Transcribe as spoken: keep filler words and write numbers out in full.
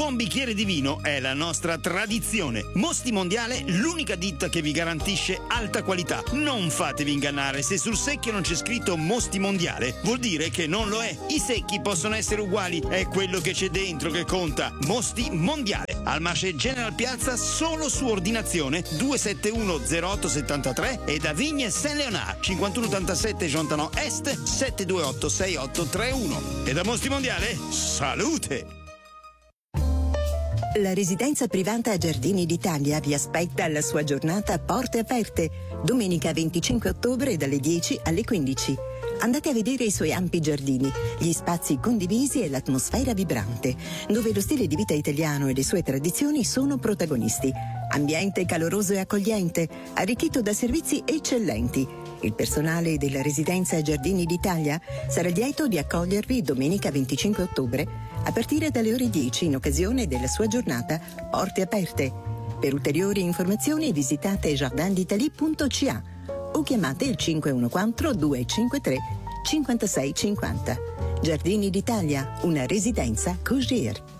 buon bicchiere di vino è la nostra tradizione. Mosti Mondiale, l'unica ditta che vi garantisce alta qualità. Non fatevi ingannare, se sul secchio non c'è scritto Mosti Mondiale, vuol dire che non lo è. I secchi possono essere uguali, è quello che c'è dentro che conta. Mosti Mondiale, al Marché General Piazza, solo su ordinazione, due sette uno zero otto sette tre, e da Vigne Saint Leonard, cinquantuno ottantasette Jontanò Est, sette due otto sei otto tre uno. E da Mosti Mondiale, salute! La residenza privata Giardini d'Italia vi aspetta alla sua giornata a porte aperte, domenica venticinque ottobre dalle dieci alle quindici. Andate a vedere i suoi ampi giardini, gli spazi condivisi e l'atmosfera vibrante, dove lo stile di vita italiano e le sue tradizioni sono protagonisti. Ambiente caloroso e accogliente, arricchito da servizi eccellenti. Il personale della residenza Giardini d'Italia sarà lieto di accogliervi domenica venticinque ottobre a partire dalle ore dieci in occasione della sua giornata Porte Aperte. Per ulteriori informazioni visitate jardinditalie punto c a o chiamate il cinque uno quattro due cinque tre cinque sei cinque zero. Giardini d'Italia, una residenza Cogir.